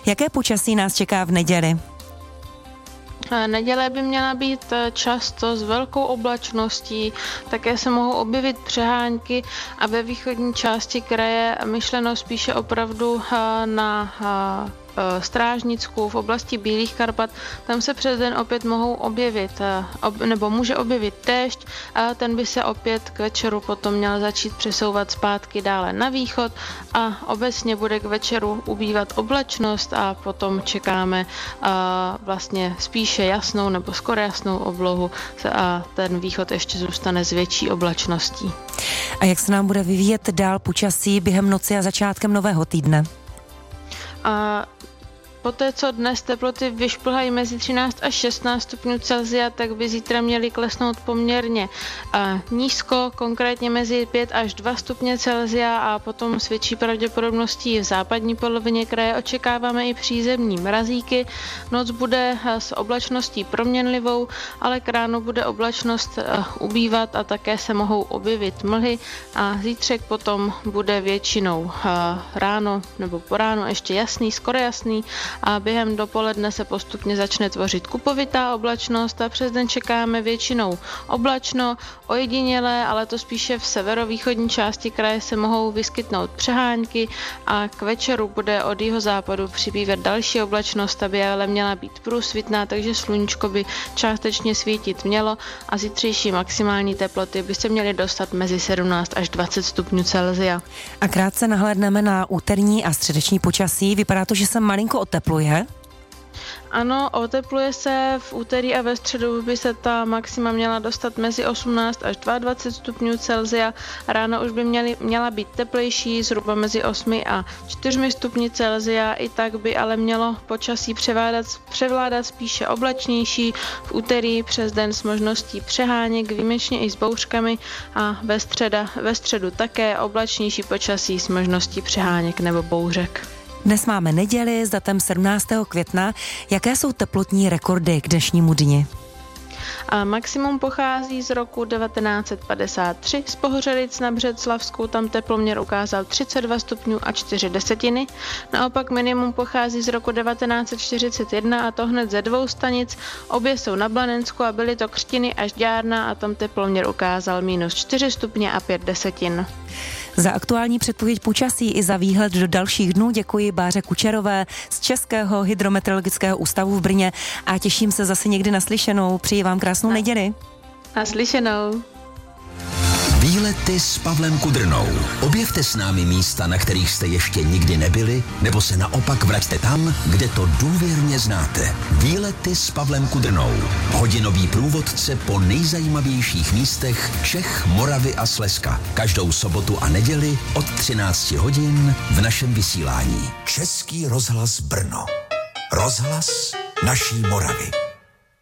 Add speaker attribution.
Speaker 1: Jaké počasí nás čeká v neděli?
Speaker 2: Neděle by měla být často s velkou oblačností, také se mohou objevit přehánky a ve východní části kraje myšleno spíše opravdu na Strážnicku, v oblasti Bílých Karpat, tam se přes den opět mohou objevit, nebo může objevit déšť a ten by se opět k večeru potom měl začít přesouvat zpátky dále na východ a obecně bude k večeru ubývat oblačnost a potom čekáme vlastně spíše jasnou nebo skoro jasnou oblohu a ten východ ještě zůstane s větší oblačností.
Speaker 1: A jak se nám bude vyvíjet dál počasí během noci a začátkem nového týdne?
Speaker 2: Poté, co dnes teploty vyšplhají mezi 13 až 16 stupňů Celsia, tak by zítra měly klesnout poměrně nízko, konkrétně mezi 5 až 2 stupně Celsia a potom s větší pravděpodobností v západní polovině kraje očekáváme i přízemní mrazíky. Noc bude s oblačností proměnlivou, ale k ránu bude oblačnost ubývat a také se mohou objevit mlhy a zítřek potom bude většinou ráno nebo po ránu ještě jasný, skoro jasný, a během dopoledne se postupně začne tvořit kupovitá oblačnost a přes den čekáme většinou oblačno, ojedinělé, ale to spíše v severovýchodní části kraje se mohou vyskytnout přehánky a k večeru bude od jihozápadu přibývat další oblačnost, aby ale měla být průsvitná, takže sluníčko by částečně svítit mělo a zítřejší maximální teploty by se měly dostat mezi 17 až 20 stupňů Celsia.
Speaker 1: A krátce nahlédneme na úterní a středeční počasí. Vypadá to, že se malinko otepluje.
Speaker 2: Ano, otepluje se, v úterý a ve středu by se ta maxima měla dostat mezi 18 až 22 stupňů Celsia. Ráno už by měla být teplejší, zhruba mezi 8 a 4 stupni Celsia. I tak by ale mělo počasí převládat spíše oblačnější. V úterý přes den s možností přeháněk, výjimečně i s bouřkami a ve středu také oblačnější počasí s možností přeháněk nebo bouřek.
Speaker 1: Dnes máme neděli s datem 17. května. Jaké jsou teplotní rekordy k dnešnímu dni?
Speaker 2: A maximum pochází z roku 1953 z Pohořelic na Břeclavsku, tam teploměr ukázal 32 stupňů a 4 desetiny. Naopak minimum pochází z roku 1941 a to hned ze 2 stanic. Obě jsou na Blanensku a byly to Křtiny až Ďárna a tam teploměr ukázal minus 4 stupně a 5 desetin.
Speaker 1: Za aktuální předpověď počasí i za výhled do dalších dnů děkuji Báře Kučerové z Českého hydrometeorologického ústavu v Brně a těším se zase někdy naslyšenou. Přeji vám krásnou neděli.
Speaker 2: Naslyšenou.
Speaker 3: Výlety s Pavlem Kudrnou. Objevte s námi místa, na kterých jste ještě nikdy nebyli, nebo se naopak vraťte tam, kde to důvěrně znáte. Výlety s Pavlem Kudrnou. Hodinový průvodce po nejzajímavějších místech Čech, Moravy a Slezska. Každou sobotu a neděli od 13 hodin v našem vysílání. Český rozhlas Brno. Rozhlas naší Moravy.